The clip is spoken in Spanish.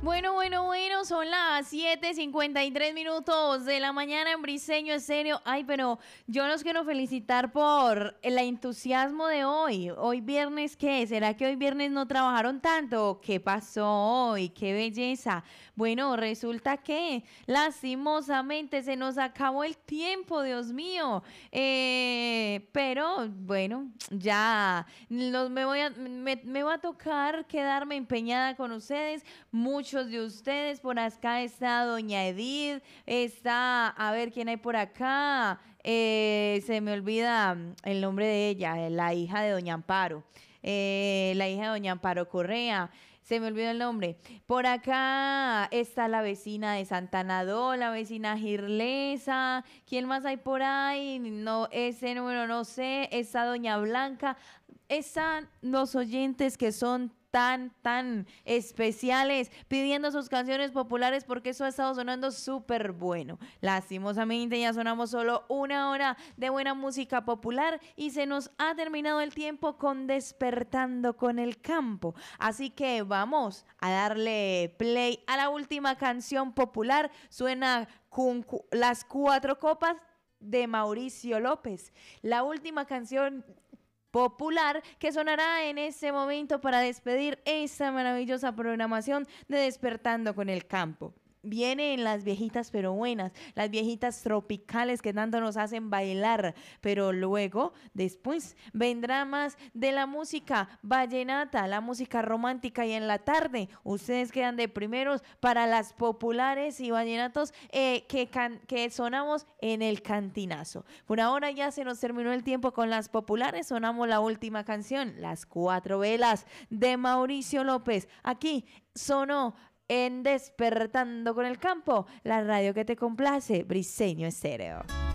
Bueno, son las 7:53 de la mañana en Briseño Estéreo. Ay, pero yo los quiero felicitar por el entusiasmo de hoy. Hoy viernes, ¿qué? ¿Será que hoy viernes no trabajaron tanto? ¿Qué pasó hoy? ¡Qué belleza! Bueno, resulta que lastimosamente se nos acabó el tiempo, Dios mío. Pero bueno, ya me va a tocar quedarme empeñada con ustedes. Muchos de ustedes, por acá está doña Edith, está, a ver quién hay por acá, se me olvida el nombre de ella, la hija de doña Amparo, la hija de doña Amparo Correa. Se me olvidó el nombre. Por acá está la vecina de Santanadó, la vecina Girlesa. ¿Quién más hay por ahí? No, ese número no sé. Está doña Blanca. Están los oyentes que son tan especiales pidiendo sus canciones populares porque eso ha estado sonando súper bueno. Lastimosamente ya sonamos solo una hora de buena música popular y se nos ha terminado el tiempo con Despertando con el Campo. Así que vamos a darle play a la última canción popular. Suena con Las Cuatro Copas de Mauricio López. La última canción popular que sonará en este momento para despedir esta maravillosa programación de Despertando con el Campo. Vienen las viejitas pero buenas, las viejitas tropicales que tanto nos hacen bailar, pero luego, después, vendrá más de la música vallenata, la música romántica y en la tarde, ustedes quedan de primeros para las populares y vallenatos que sonamos en el cantinazo. Por ahora ya se nos terminó el tiempo con las populares, sonamos la última canción, Las Cuatro Velas de Mauricio López. Aquí sonó en Despertando con el Campo, la radio que te complace, Briseño Estéreo.